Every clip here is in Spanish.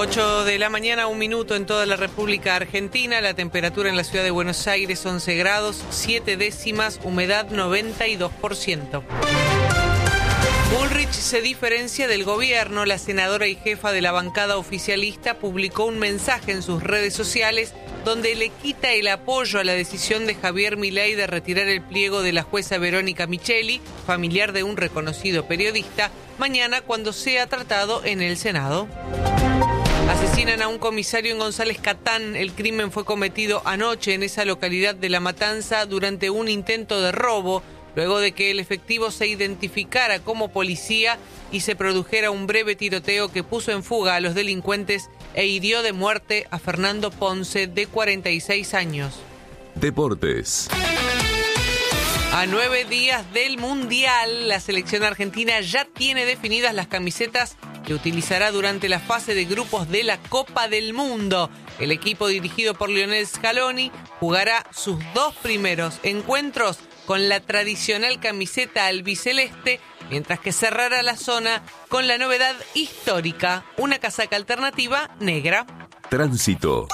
8 de la mañana, 1 minuto en toda la República Argentina. La temperatura en la ciudad de Buenos Aires, 11 grados, 7 décimas, humedad 92%. Bullrich se diferencia del gobierno. La senadora y jefa de la bancada oficialista publicó un mensaje en sus redes sociales donde le quita el apoyo a la decisión de Javier Milei de retirar el pliego de la jueza Verónica Micheli, familiar de un reconocido periodista, mañana cuando sea tratado en el Senado. Asesinan a un comisario en González Catán. El crimen fue cometido anoche en esa localidad de La Matanza durante un intento de robo, luego de que el efectivo se identificara como policía y se produjera un breve tiroteo que puso en fuga a los delincuentes e hirió de muerte a Fernando Ponce, de 46 años. Deportes. A 9 días del Mundial, la selección argentina ya tiene definidas las camisetas que utilizará durante la fase de grupos de la Copa del Mundo. El equipo dirigido por Lionel Scaloni jugará sus 2 primeros encuentros con la tradicional camiseta albiceleste, mientras que cerrará la zona con la novedad histórica, una casaca alternativa negra. Tránsito.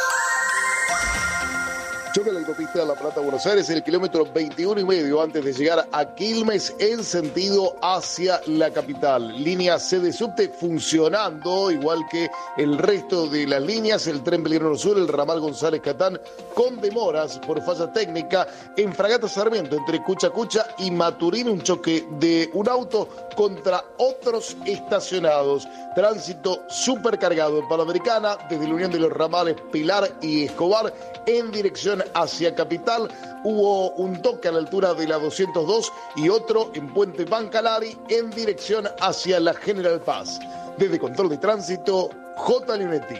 Choque de la autopista de La Plata, Buenos Aires, en el kilómetro 21,5 antes de llegar a Quilmes en sentido hacia la capital. Línea C de subte funcionando, igual que el resto de las líneas. El tren Belgrano Sur, el ramal González Catán, con demoras por falla técnica. En Fragata Sarmiento, entre Cucha y Maturín, un choque de un auto contra otros estacionados. Tránsito supercargado en Panamericana, desde la unión de los ramales Pilar y Escobar, en dirección hacia Capital. Hubo un toque a la altura de la 202 y otro en Puente Pancalari en dirección hacia la General Paz. Desde Control de Tránsito, J. Leonetti.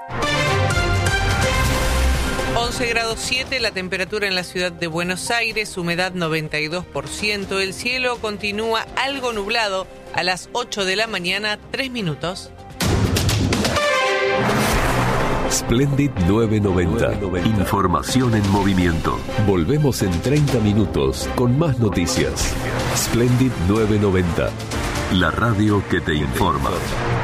11 grados 7, la temperatura en la ciudad de Buenos Aires, humedad 92%. El cielo continúa algo nublado a las 8 de la mañana, 3 minutos. Splendid 990. Información en movimiento. Volvemos en 30 minutos con más noticias. Splendid 990. La radio que te informa.